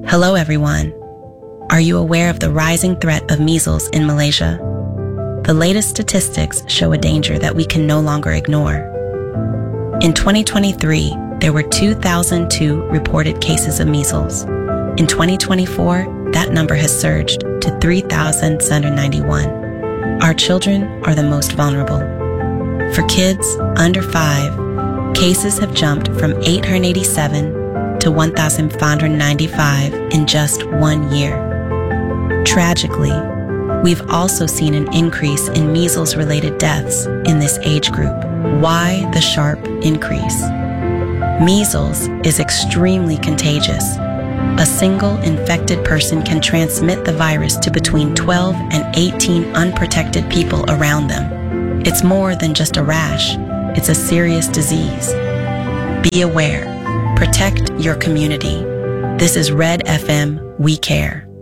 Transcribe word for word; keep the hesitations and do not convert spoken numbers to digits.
Hello, everyone. Are you aware of the rising threat of measles in Malaysia? The latest statistics show a danger that we can no longer ignore. In twenty twenty-three, there were two thousand two reported cases of measles. In twenty twenty-four, that number has surged to three thousand seven hundred ninety-one. Our children are the most vulnerable. For kids under five, cases have jumped from eight hundred eighty-seven to one thousand five hundred ninety-five in just one year. Tragically, we've also seen an increase in measles-related deaths in this age group. Why the sharp increase? Measles is extremely contagious. A single infected person can transmit the virus to between twelve and eighteen unprotected people around them. It's more than just a rash. It's a serious disease. Be aware. Protect your community. This is Red F M. We care.